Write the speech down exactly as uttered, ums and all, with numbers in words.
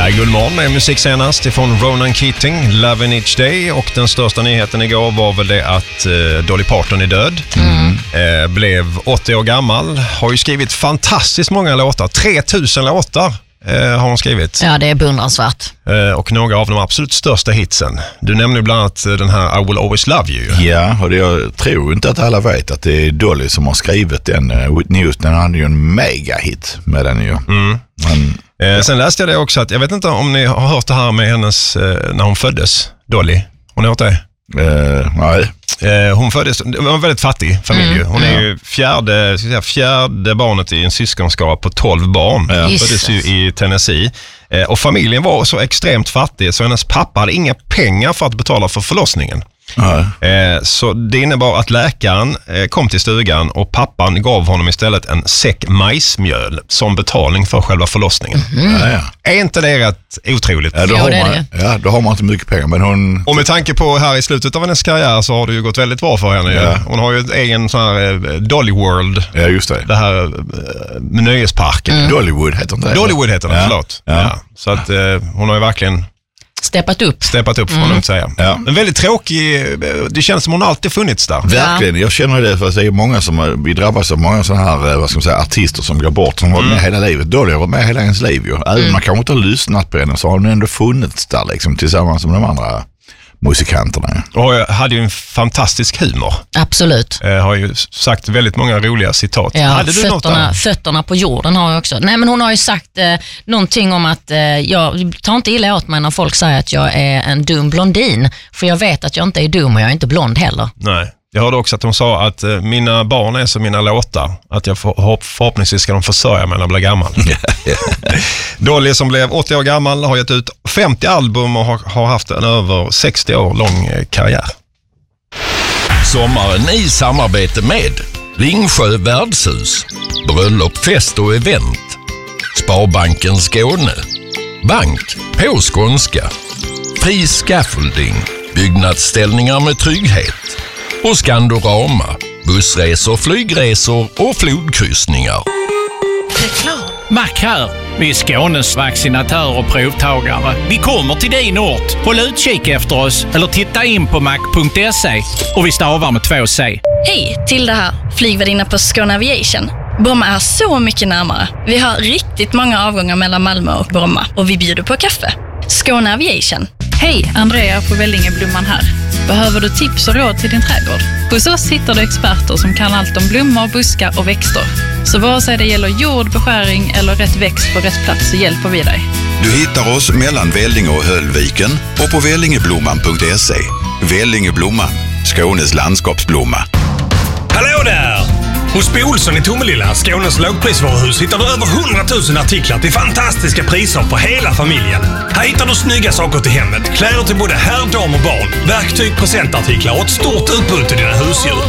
Ja, god morgon med musik senast ifrån Ronan Keating, Love in Each Day, och den största nyheten igår var väl det att eh, Dolly Parton är död. Mm. Eh, blev åttio år gammal, har ju skrivit fantastiskt många låtar, tre tusen låtar eh, har hon skrivit. Ja, det är beundransvärt. Eh, och några av de absolut största hitsen. Du nämnde bland annat den här I Will Always Love You. Ja, och det, jag tror inte att alla vet att det är Dolly som har skrivit den. Whitney Houston hade ju en mega-hit med den ju. Mm. Men, eh, sen läste jag det också att, jag vet inte om ni har hört det här med hennes, eh, när hon föddes, Dolly. Hon har hört det? Eh, nej. Eh, hon föddes, det var en väldigt fattig familj. Mm, hon är ja. ju fjärde, ska säga, fjärde barnet i en syskonskap på tolv barn. Ja. Hon föddes ju i Tennessee. Eh, och familjen var så extremt fattig så hennes pappa hade inga pengar för att betala för förlossningen. Eh, så det innebar att läkaren eh, kom till stugan och pappan gav honom istället en säck majsmjöl som betalning för själva förlossningen. Mm. Ja, ja. Är inte det rätt otroligt? Ja, då, har man, ja, då har man inte mycket pengar. Men hon... Och med tanke på här i slutet av hennes karriär så har det ju gått väldigt bra för henne. Ja. Hon har ju ett egen sån här eh, Dolly World. Ja, just det. Det här eh, nöjesparken. Mm. Dollywood heter det. Dollywood heter det, ja. förlåt. Ja. Ja. Så att eh, hon har ju verkligen Steppat upp. Steppat upp, får man mm. inte säga. Ja. En väldigt tråkig, det känns som hon alltid funnits där. Verkligen, jag känner det, för att det är många som, vi drabbas av många sådana här, vad ska man säga, artister som går bort, som har varit mm. med hela livet. Då har det varit med hela ens liv ju. Även mm. man kanske inte har lyssnat på henne, så har hon ändå funnits där liksom, tillsammans med de andra musikanterna. Och jag hade ju en fantastisk humor. Absolut. Jag har ju sagt väldigt många roliga citat. Ja, hade du fötterna, något fötterna på jorden har jag också. Nej, men hon har ju sagt eh, någonting om att eh, jag tar inte illa åt mig när folk säger att jag är en dum blondin. För jag vet att jag inte är dum och jag är inte blond heller. Nej. Jag hörde också att hon sa att eh, mina barn är som mina låtar. Att jag för, förhoppningsvis ska de försörja mig när jag blir gammal. Dolly, som blev åttio år gammal, har gett ut femtio album och har, har haft en över sextio år lång eh, karriär. Sommaren i samarbete med Ringsjö värdshus, bröllop, fest och event, Sparbanken Skåne, Bank på skånska, Fri Scaffolding, byggnadsställningar med trygghet, och Skandorama, bussresor, flygresor och flodkryssningar. Reklam. Mac här. Vi är Skånes vaccinatör och provtagare. Vi kommer till din ort. Håll utkik efter oss eller titta in på mac punkt se, och vi stavar med två C. Hej, till det här. Flygvärdinna på Skåne Aviation. Bromma är så mycket närmare. Vi har riktigt många avgångar mellan Malmö och Bromma och vi bjuder på kaffe. Skåne Aviation. Hej, Andrea på Vellingeblomman här. Behöver du tips och råd till din trädgård? Hos oss hittar du experter som kan allt om blommor, buskar och växter. Så vare sig det gäller jord, beskäring eller rätt växt på rätt plats, så hjälper vi dig. Du hittar oss mellan Vellinge och Höllviken och på vellingeblomman punkt se. Vellingeblomman, Skånes landskapsblomma. Hallå där! Hos Bo Olsson i Tomelilla, Skånes lågprisvaruhus, hittar du över hundratusen artiklar till fantastiska priser på hela familjen. Här hittar du snygga saker till hemmet, kläder till både herr, dam och barn, verktyg, presentartiklar och ett stort utbud till dina husdjur.